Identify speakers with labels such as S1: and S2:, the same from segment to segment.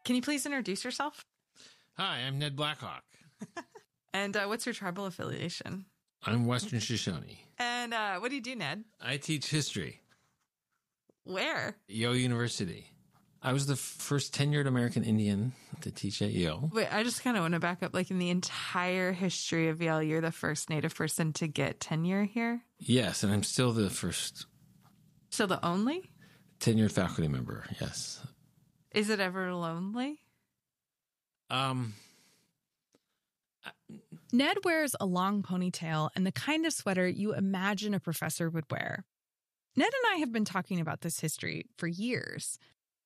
S1: Can you please introduce yourself?
S2: Hi, I'm Ned Blackhawk.
S1: And what's your tribal affiliation?
S2: I'm Western Shoshone.
S1: And what do you do, Ned?
S2: I teach history.
S1: Where?
S2: Yale University. I was the first tenured American Indian to teach at Yale.
S1: Wait, I just kind of want to back up. Like in the entire history of Yale, you're the first Native person to get tenure here?
S2: Yes, and I'm still the first
S1: Still the only?
S2: tenured faculty member, yes.
S1: Is it ever lonely?
S3: Ned wears a long ponytail and the kind of sweater you imagine a professor would wear. Ned and I have been talking about this history for years.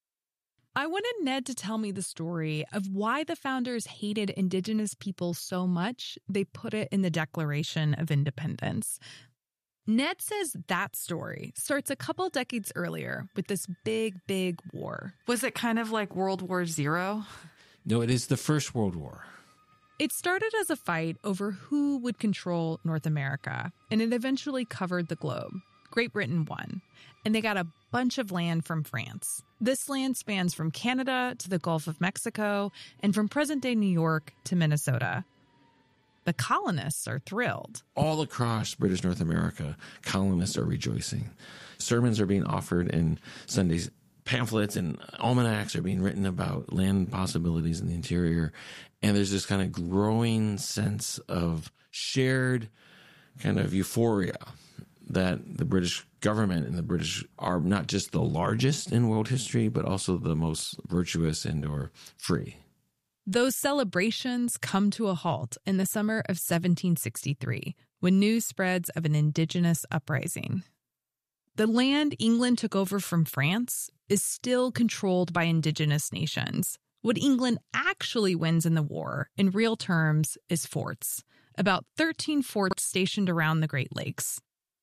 S3: I wanted Ned to tell me the story of why the founders hated Indigenous people so much they put it in the Declaration of Independence. Ned says that story starts a couple decades earlier with this big war.
S1: Was it kind of like World War Zero?
S2: No, it is the First World War.
S3: It started as a fight over who would control North America, and it eventually covered the globe. Great Britain won, and they got a bunch of land from France. This land spans from Canada to the Gulf of Mexico and from present-day New York to Minnesota. The colonists are thrilled.
S2: All across British North America, colonists are rejoicing. Sermons are being offered in Sundays. Pamphlets and almanacs are being written about land possibilities in the interior. And there's this kind of growing sense of shared kind of euphoria that the British government and the British are not just the largest in world history, but also the most virtuous and or free.
S3: Those celebrations come to a halt in the summer of 1763 when news spreads of an Indigenous uprising. The land England took over from France is still controlled by Indigenous nations. What England actually wins in the war, in real terms, is forts. About 13 forts stationed around the Great Lakes.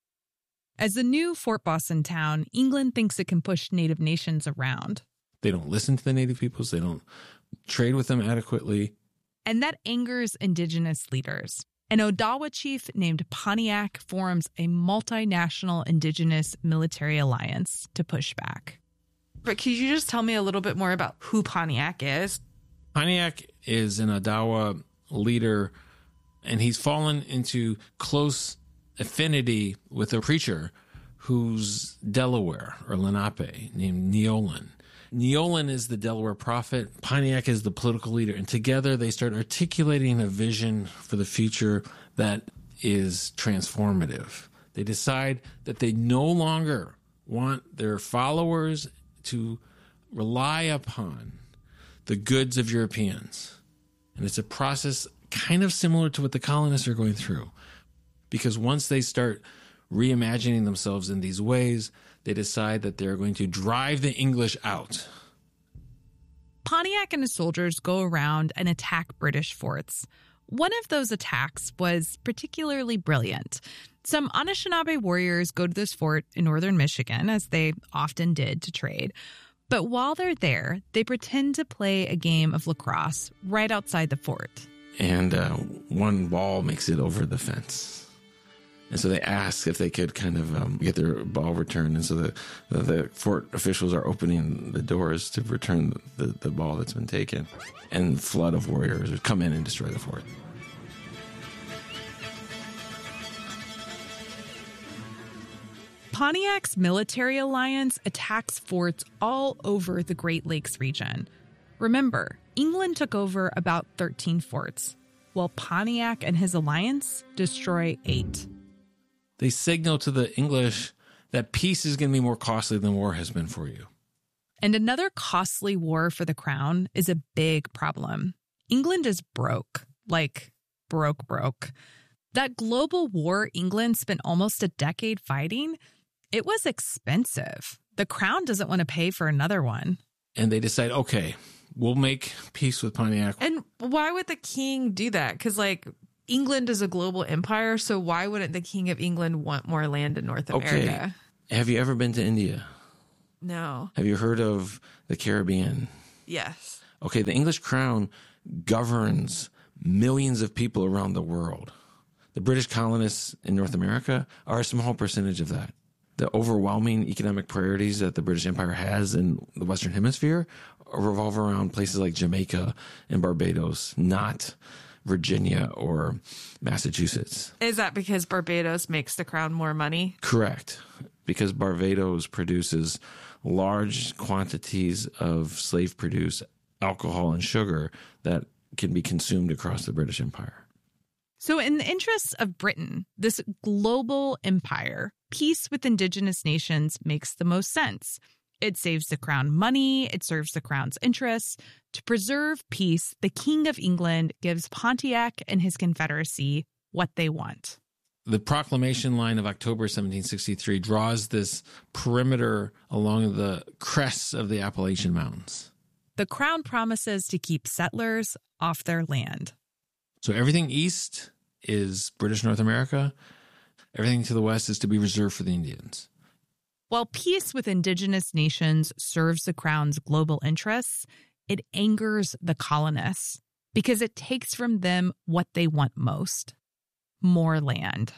S3: As the new fort boss in town, England thinks it can push Native nations around.
S2: They don't listen to the Native peoples. They don't trade with them adequately.
S3: And that angers Indigenous leaders. An Odawa chief named Pontiac forms a multinational Indigenous military alliance to push back.
S1: But could you just tell me a little bit more about who Pontiac is?
S2: Pontiac is an Odawa leader, and he's fallen into close affinity with a preacher who's Delaware or Lenape named Neolin. Neolin is the Delaware prophet. Pontiac is the political leader. And together they start articulating a vision for the future that is transformative. They decide that they no longer want their followers to rely upon the goods of Europeans. And it's a process kind of similar to what the colonists are going through. Because once they start reimagining themselves in these ways, they decide that they're going to drive the English out.
S3: Pontiac and his soldiers go around and attack British forts. One of those attacks was particularly brilliant. Some Anishinaabe warriors go to this fort in northern Michigan, as they often did to trade. But while they're there, they pretend to play a game of lacrosse right outside the fort.
S2: And one ball makes it over the fence. And so they ask if they could kind of get their ball returned. And so the fort officials are opening the doors to return the ball that's been taken. And a flood of warriors would come in and destroy the fort.
S3: Pontiac's military alliance attacks forts all over the Great Lakes region. Remember, England took over about 13 forts, while Pontiac and his alliance destroy 8.
S2: They signal to the English that peace is going to be more costly than war has been for you.
S3: And another costly war for the crown is a big problem. England is broke, like broke. That global war England spent almost a decade fighting, it was expensive. The crown doesn't want to pay for another one.
S2: And they decide, okay, we'll make peace with Pontiac.
S1: And why would the king do that? Because, like, England is a global empire, so why wouldn't the king of England want more land in North America?
S2: Okay. Have you ever been to India?
S1: No.
S2: Have you heard of the Caribbean?
S1: Yes.
S2: Okay, the English crown governs millions of people around the world. The British colonists in North America are a small percentage of that. The overwhelming economic priorities that the British Empire has in the Western Hemisphere
S4: revolve around places like Jamaica and Barbados, not Virginia or Massachusetts.
S1: Is that because Barbados makes the crown more money?
S4: Correct. Because Barbados produces large quantities of slave-produced alcohol and sugar that can be consumed across the British Empire.
S3: So in the interests of Britain, this global empire, peace with indigenous nations makes the most sense. It saves the crown money. It serves the crown's interests. To preserve peace, the King of England gives Pontiac and his confederacy what they want.
S2: The proclamation line of October 1763 draws this perimeter along the crests of the Appalachian Mountains.
S3: The crown promises to keep settlers off their land.
S2: So everything east is British North America. Everything to the west is to be reserved for the Indians.
S3: While peace with indigenous nations serves the crown's global interests, it angers the colonists because it takes from them what they want most: more land.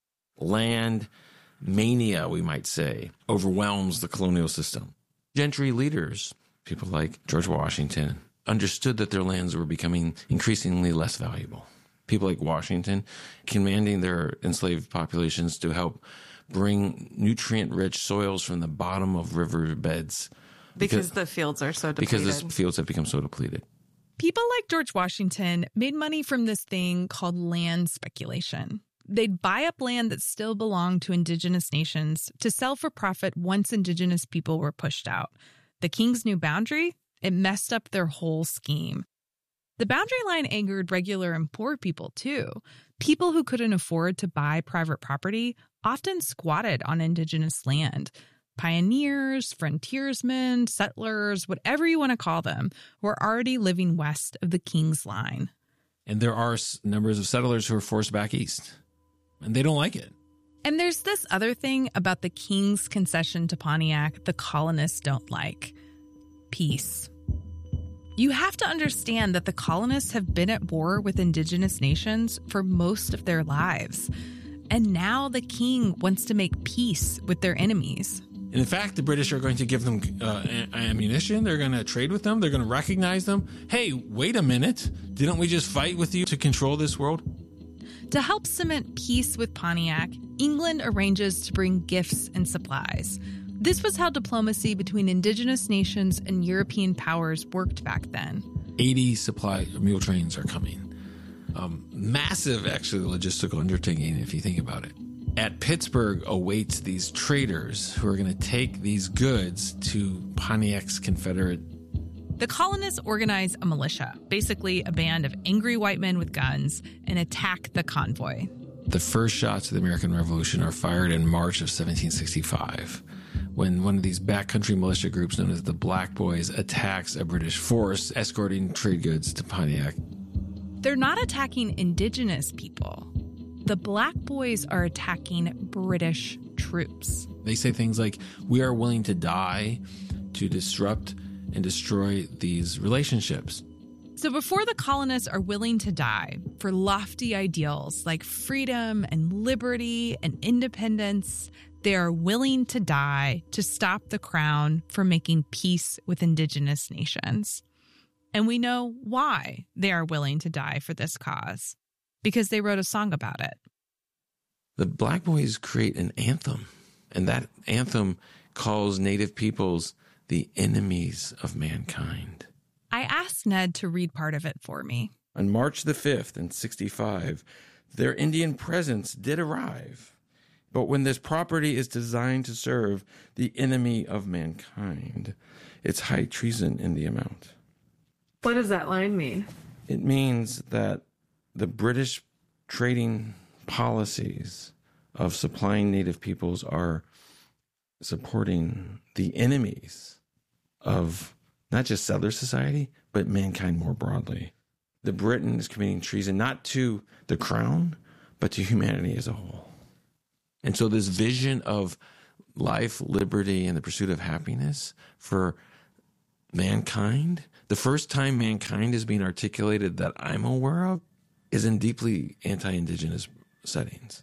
S4: Land mania, we might say, overwhelms the colonial system. Gentry leaders, people like George Washington, understood that their lands were becoming increasingly less valuable. People like Washington commanding their enslaved populations to help bring nutrient-rich soils from the bottom of riverbeds.
S1: Because the fields are so depleted.
S4: Because the fields have become so depleted.
S3: People like George Washington made money from this thing called land speculation. They'd buy up land that still belonged to indigenous nations to sell for profit once indigenous people were pushed out. The king's new boundary, it messed up their whole scheme. The boundary line angered regular and poor people, too. People who couldn't afford to buy private property often squatted on indigenous land. Pioneers, frontiersmen, settlers, whatever you want to call them, were already living west of the king's line.
S2: And there are numbers of settlers who are forced back east, and they don't like it.
S3: And there's this other thing about the king's concession to Pontiac the colonists don't like: peace. You have to understand that the colonists have been at war with indigenous nations for most of their lives. And now the king wants to make peace with their enemies.
S2: And in fact, the British are going to give them ammunition. They're going to trade with them. They're going to recognize them. Hey, wait a minute. Didn't we just fight with you to control this world?
S3: To help cement peace with Pontiac, England arranges to bring gifts and supplies. This was how diplomacy between indigenous nations and European powers worked back then.
S2: 80 supply mule trains are coming. Massive, actually, logistical undertaking, if you think about it. At Pittsburgh awaits these traders who are going to take these goods to Pontiac's Confederate.
S3: The colonists organize a militia, basically a band of angry white men with guns, and attack the convoy.
S2: The first shots of the American Revolution are fired in March of 1765, when one of these backcountry militia groups known as the Black Boys attacks a British force escorting trade goods to Pontiac.
S3: They're not attacking indigenous people. The Black Boys are attacking British troops.
S2: They say things like, we are willing to die to disrupt and destroy these relationships.
S3: So before the colonists are willing to die for lofty ideals like freedom and liberty and independence, they are willing to die to stop the crown from making peace with indigenous nations. And we know why they are willing to die for this cause, because they wrote a song about it.
S4: The Black Boys create an anthem, and that anthem calls Native peoples the enemies of mankind.
S3: I asked Ned to read part of it for me.
S4: On March the 5th in 65, their Indian presence did arrive. But when this property is designed to serve the enemy of mankind, it's high treason in the amount.
S1: What does that line mean?
S4: It means that the British trading policies of supplying Native peoples are supporting the enemies of not just settler society, but mankind more broadly. The Britain is committing treason not to the crown, but to humanity as a whole. And so this vision of life, liberty, and the pursuit of happiness for mankind, the first time mankind is being articulated that I'm aware of, is in deeply anti-indigenous settings.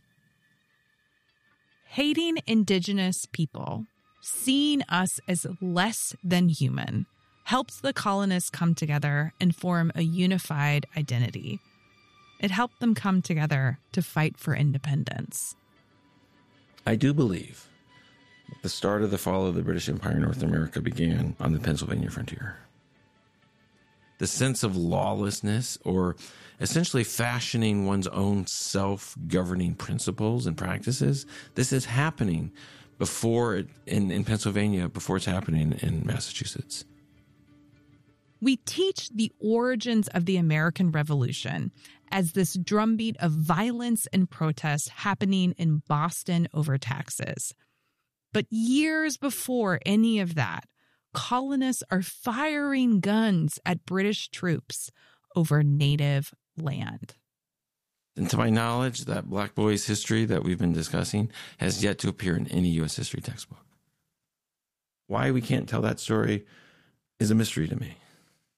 S3: Hating indigenous people, seeing us as less than human, helped the colonists come together and form a unified identity. It helped them come together to fight for independence.
S4: I do believe the start of the fall of the British Empire in North America began on the Pennsylvania frontier. The sense of lawlessness, or essentially fashioning one's own self-governing principles and practices, this is happening before in Pennsylvania, before it's happening in Massachusetts.
S3: We teach the origins of the American Revolution as this drumbeat of violence and protest happening in Boston over taxes. But years before any of that, colonists are firing guns at British troops over native land.
S4: And to my knowledge, that Black Boys history that we've been discussing has yet to appear in any U.S. history textbook. Why we can't tell that story is a mystery to me.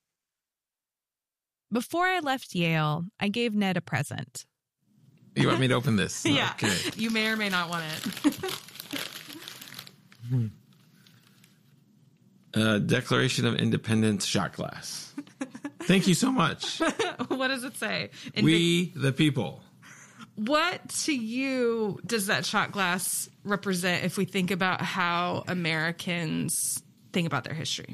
S3: Before I left Yale, I gave Ned a present.
S2: You want me to open this?
S1: Yeah.
S2: Okay.
S1: You may or may not want it.
S4: Declaration of Independence shot glass.
S2: Thank you so much.
S1: What does it say?
S2: We the people.
S1: What to you does that shot glass represent if we think about how Americans think about their history?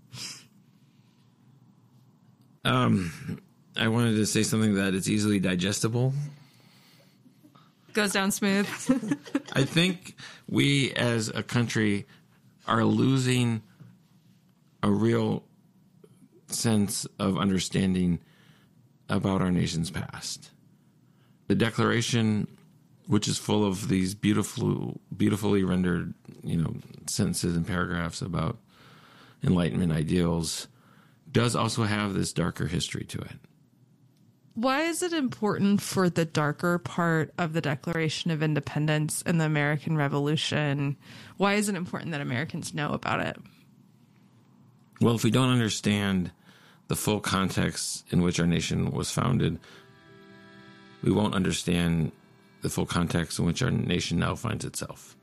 S4: I wanted to say something that it's easily digestible.
S1: Goes down smooth.
S4: I think we as a country are losing a real sense of understanding about our nation's past. The Declaration, which is full of these beautifully rendered, sentences and paragraphs about Enlightenment ideals, does also have this darker history to it.
S1: Why is it important for the darker part of the Declaration of Independence and the American Revolution? Why is it important that Americans know about it?
S4: Well, if we don't understand the full context in which our nation was founded, we won't understand the full context in which our nation now finds itself.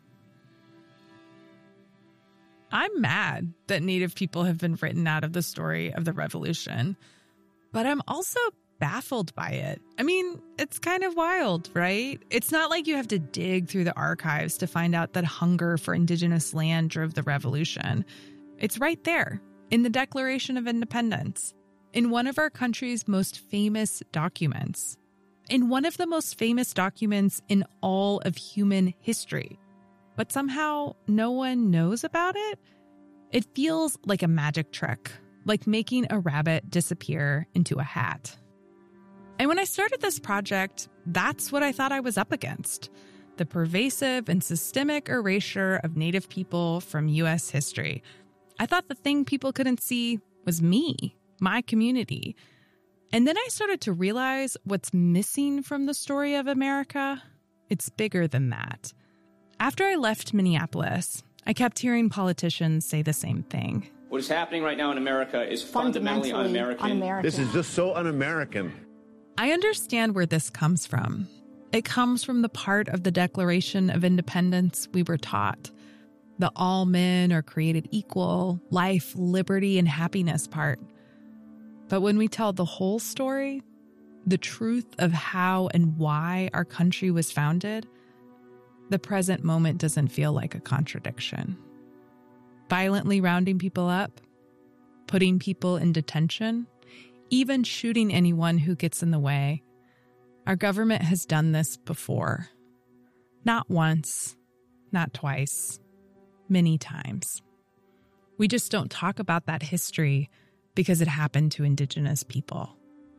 S3: I'm mad that Native people have been written out of the story of the Revolution, but I'm also baffled by it. I mean, it's kind of wild, right? It's not like you have to dig through the archives to find out that hunger for indigenous land drove the revolution. It's right there in the Declaration of Independence, in one of our country's most famous documents, in one of the most famous documents in all of human history. But somehow no one knows about it. It feels like a magic trick, like making a rabbit disappear into a hat. And when I started this project, that's what I thought I was up against: the pervasive and systemic erasure of Native people from U.S. history. I thought the thing people couldn't see was me, my community. And then I started to realize what's missing from the story of America. It's bigger than that. After I left Minneapolis, I kept hearing politicians say the same thing.
S5: What is happening right now in America is fundamentally un-American.
S6: This is just so un-American.
S3: I understand where this comes from. It comes from the part of the Declaration of Independence we were taught. The all men are created equal, life, liberty, and happiness part. But when we tell the whole story, the truth of how and why our country was founded, the present moment doesn't feel like a contradiction. Violently rounding people up, putting people in detention, even shooting anyone who gets in the way. Our government has done this before. Not once, not twice, many times. We just don't talk about that history because it happened to Indigenous people.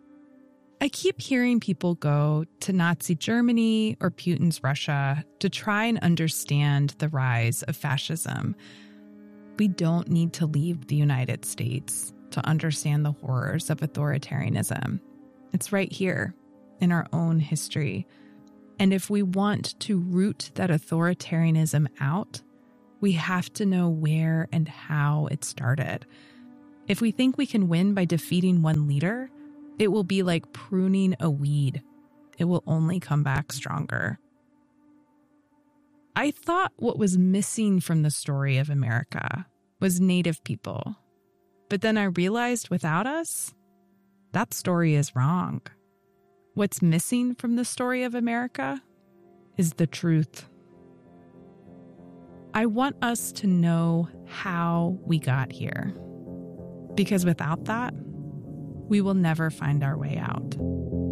S3: I keep hearing people go to Nazi Germany or Putin's Russia to try and understand the rise of fascism. We don't need to leave the United States to understand the horrors of authoritarianism. It's right here in our own history. And if we want to root that authoritarianism out, we have to know where and how it started. If we think we can win by defeating one leader, it will be like pruning a weed. It will only come back stronger. I thought what was missing from the story of America was Native people. But then I realized without us, that story is wrong. What's missing from the story of America is the truth. I want us to know how we got here, because without that, we will never find our way out.